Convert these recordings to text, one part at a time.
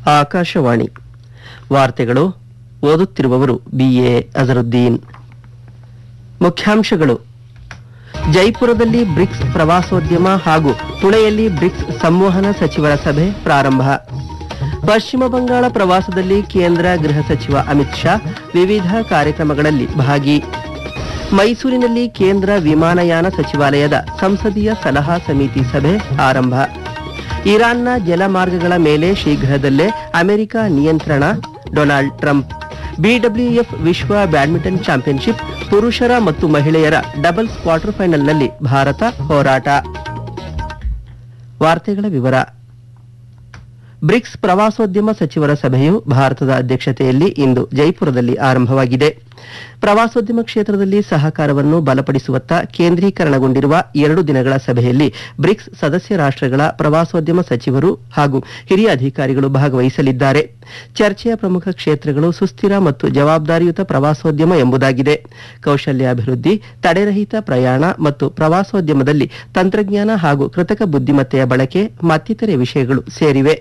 ಆಕಾಶವಾಣಿ ವಾರ್ತೆಗಳು ಓದುತ್ತಿರುವವರು ಬಿಎ ಅಜರುದ್ದೀನ್. ಮುಖ್ಯಾಂಶಗಳು: ಜೈಪುರದಲ್ಲಿ ಬ್ರಿಕ್ಸ್ ಪ್ರವಾಸೋದ್ಯಮ ಹಾಗೂ ಪುಣೆಯಲ್ಲಿ ಬ್ರಿಕ್ಸ್ ಸಂವಹನ ಸಚಿವರ ಸಭೆ ಪ್ರಾರಂಭ. ಪಶ್ಚಿಮ ಬಂಗಾಳ ಪ್ರವಾಸದಲ್ಲಿ ಕೇಂದ್ರ ಗೃಹ ಸಚಿವ ಅಮಿತ್ ಶಾ ವಿವಿಧ ಕಾರ್ಯಕ್ರಮಗಳಲ್ಲಿ ಭಾಗಿ. ಮೈಸೂರಿನಲ್ಲಿ ಕೇಂದ್ರ ವಿಮಾನಯಾನ ಸಚಿವಾಲಯದ ಸಂಸದೀಯ ಸಲಹಾ ಸಮಿತಿ ಸಭೆ ಆರಂಭ. ಇರಾನ್ನ ಜಲಮಾರ್ಗಗಳ ಮೇಲೆ ಶೀಘ್ರದಲ್ಲೇ ಅಮೆರಿಕ ನಿಯಂತ್ರಣ, ಡೊನಾಲ್ಡ್ ಟ್ರಂಪ್. ಬಿಡಬ್ಲ್ಯೂಎಫ್ ವಿಶ್ವ ಬ್ಯಾಡ್ಮಿಂಟನ್ ಚಾಂಪಿಯನ್ಶಿಪ್ ಪುರುಷರ ಮತ್ತು ಮಹಿಳೆಯರ ಡಬಲ್ಸ್ ಕ್ವಾರ್ಟರ್ ಫೈನಲ್ನಲ್ಲಿ ಭಾರತ ಹೋರಾಟ. ವಾರ್ತೆಗಳ ವಿವರ. ಬ್ರಿಕ್ಸ್ ಪ್ರವಾಸೋದ್ಯಮ ಸಚಿವರ ಸಭೆಯು ಭಾರತದ ಅಧ್ಯಕ್ಷತೆಯಲ್ಲಿ ಇಂದು ಜೈಪುರದಲ್ಲಿ ಆರಂಭವಾಗಿದೆ. ಪ್ರವಾಸೋದ್ಯಮ ಕ್ಷೇತ್ರದಲ್ಲಿ ಸಹಕಾರವನ್ನು ಬಲಪಡಿಸುವತ್ತ ಕೇಂದ್ರೀಕರಣಗೊಂಡಿರುವ 2 ದಿನಗಳ ಸಭೆಯಲ್ಲಿ ಬ್ರಿಕ್ಸ್ ಸದಸ್ಯ ರಾಷ್ಟ್ರಗಳ ಪ್ರವಾಸೋದ್ಯಮ ಸಚಿವರು ಹಾಗೂ ಹಿರಿಯ ಅಧಿಕಾರಿಗಳು ಭಾಗವಹಿಸಲಿದ್ದಾರೆ. ಚರ್ಚೆಯ ಪ್ರಮುಖ ಕ್ಷೇತ್ರಗಳು ಸುಸ್ಥಿರ ಮತ್ತು ಜವಾಬ್ದಾರಿಯುತ ಪ್ರವಾಸೋದ್ಯಮ ಎಂಬುದಾಗಿದೆ. ಕೌಶಲ್ಯಾಭಿವೃದ್ಧಿ, ತಡೆರಹಿತ ಪ್ರಯಾಣ ಮತ್ತು ಪ್ರವಾಸೋದ್ಯಮದಲ್ಲಿ ತಂತ್ರಜ್ಞಾನ ಹಾಗೂ ಕೃತಕ ಬುದ್ಧಿಮತ್ತೆಯ ಬಳಕೆ ಮತ್ತಿತರೆ ವಿಷಯಗಳು ಸೇರಿವೆ.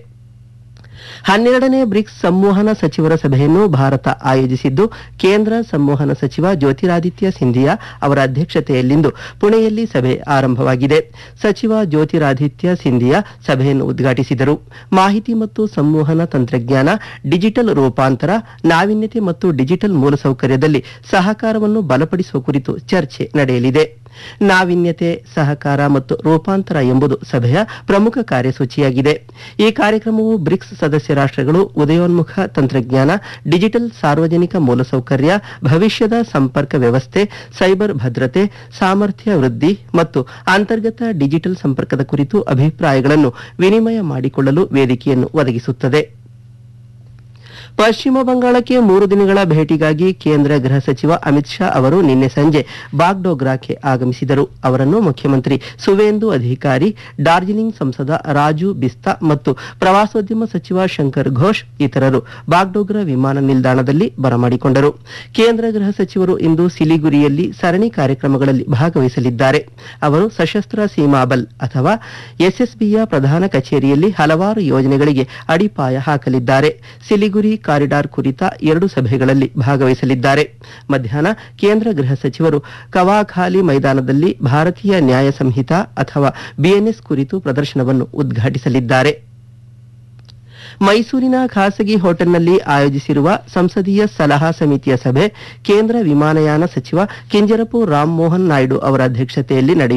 12ನೇ ಬ್ರಿಕ್ಸ್ ಸಂವಹನ ಸಚಿವರ ಸಭೆಯನ್ನು ಭಾರತ ಆಯೋಜಿಸಿದ್ದು, ಕೇಂದ್ರ ಸಂವಹನ ಸಚಿವ ಜ್ಯೋತಿರಾದಿತ್ಯ ಸಿಂಧಿಯಾ ಅವರ ಅಧ್ಯಕ್ಷತೆಯಲ್ಲಿಂದು ಪುಣೆಯಲ್ಲಿ ಸಭೆ ಆರಂಭವಾಗಿದೆ. ಸಚಿವ ಜ್ಯೋತಿರಾದಿತ್ಯ ಸಿಂಧಿಯಾ ಸಭೆಯನ್ನು ಉದ್ಘಾಟಿಸಿದರು. ಮಾಹಿತಿ ಮತ್ತು ಸಂವಹನ ತಂತ್ರಜ್ಞಾನ, ಡಿಜಿಟಲ್ ರೂಪಾಂತರ, ನಾವೀನ್ಯತೆ ಮತ್ತು ಡಿಜಿಟಲ್ ಮೂಲಸೌಕರ್ಯದಲ್ಲಿ ಸಹಕಾರವನ್ನು ಬಲಪಡಿಸುವ ಕುರಿತು ಚರ್ಚೆ ನಡೆಯಲಿದೆ. ನಾವೀನ್ಯತೆ, ಸಹಕಾರ ಮತ್ತು ರೂಪಾಂತರ ಎಂಬುದು ಸಭೆಯ ಪ್ರಮುಖ ಕಾರ್ಯಸೂಚಿಯಾಗಿದೆ. ಈ ಕಾರ್ಯಕ್ರಮವು ಬ್ರಿಕ್ಸ್ ಸದಸ್ಯ ರಾಷ್ಟ್ರಗಳು ಉದಯೋನ್ಮುಖ ತಂತ್ರಜ್ಞಾನ, ಡಿಜಿಟಲ್ ಸಾರ್ವಜನಿಕ ಮೂಲಸೌಕರ್ಯ, ಭವಿಷ್ಯದ ಸಂಪರ್ಕ ವ್ಯವಸ್ಥೆ, ಸೈಬರ್ ಭದ್ರತೆ, ಸಾಮರ್ಥ್ಯ ವೃದ್ಧಿ ಮತ್ತು ಅಂತರ್ಗತ ಡಿಜಿಟಲ್ ಸಂಪರ್ಕದ ಕುರಿತು ಅಭಿಪ್ರಾಯಗಳನ್ನು ವಿನಿಮಯ ಮಾಡಿಕೊಳ್ಳಲು ವೇದಿಕೆಯನ್ನು ಒದಗಿಸುತ್ತದೆ. ಪಶ್ಚಿಮ ಬಂಗಾಳಕ್ಕೆ 3 ದಿನಗಳ ಭೇಟಿಗಾಗಿ ಕೇಂದ್ರ ಗೃಹ ಸಚಿವ ಅಮಿತ್ ಶಾ ಅವರು ನಿನ್ನೆ ಸಂಜೆ ಬಾಗ್ಡೋಗ್ರಾಕ್ಕೆ ಆಗಮಿಸಿದರು. ಅವರನ್ನು ಮುಖ್ಯಮಂತ್ರಿ ಸುವೇಂದು ಅಧಿಕಾರಿ, ಡಾರ್ಜಿಲಿಂಗ್ ಸಂಸದ ರಾಜು ಬಿಸ್ತಾ ಮತ್ತು ಪ್ರವಾಸೋದ್ಯಮ ಸಚಿವ ಶಂಕರ್ ಘೋಷ್ ಇತರರು ಬಾಗ್ಡೋಗ್ರಾ ವಿಮಾನ ನಿಲ್ದಾಣದಲ್ಲಿ ಬರಮಾಡಿಕೊಂಡರು. ಕೇಂದ್ರ ಗೃಹ ಸಚಿವರು ಇಂದು ಸಿಲಿಗುರಿಯಲ್ಲಿ ಸರಣಿ ಕಾರ್ಯಕ್ರಮಗಳಲ್ಲಿ ಭಾಗವಹಿಸಲಿದ್ದಾರೆ. ಅವರು ಸಶಸ್ತ್ರ ಸೀಮಾ ಬಲ್ ಅಥವಾ ಎಸ್ಎಸ್ಬಿಯ ಪ್ರಧಾನ ಕಚೇರಿಯಲ್ಲಿ ಹಲವಾರು ಯೋಜನೆಗಳಿಗೆ ಅಡಿಪಾಯ ಹಾಕಲಿದ್ದಾರೆ. ಸಿಲಿಗುರಿ ಕಾರಿಡಾರ್ ಕುರಿತ 2 ಸಭೆಗಳಲ್ಲಿ ಭಾಗವಹಿಸಲಿದ್ದಾರೆ. ಮಧ್ಯಾಹ್ನ ಕೇಂದ್ರ ಗೃಹ ಸಚಿವರು ಕವಾಖಾಲಿ ಮೈದಾನದಲ್ಲಿ ಭಾರತೀಯ ನ್ಯಾಯ ಸಂಹಿತಾ ಅಥವಾ ಬಿಎನ್ಎಸ್ ಕುರಿತು ಪ್ರದರ್ಶನವನ್ನು ಉದ್ಘಾಟಿಸಲಿದ್ದಾರೆ. ಮೈಸೂರಿನ ಖಾಸಗಿ ಹೋಟೆಲ್ನಲ್ಲಿ ಆಯೋಜಿಸಿರುವ ಸಂಸದೀಯ ಸಲಹಾ ಸಮಿತಿಯ ಸಭೆ ಕೇಂದ್ರ ವಿಮಾನಯಾನ ಸಚಿವ ಕಿಂಜರಪು ರಾಮ್ ಮೋಹನ್ ನಾಯ್ಡು ಅವರ ಅಧ್ಯಕ್ಷತೆಯಲ್ಲಿ ನಡೆಯುತ್ತಿದೆ.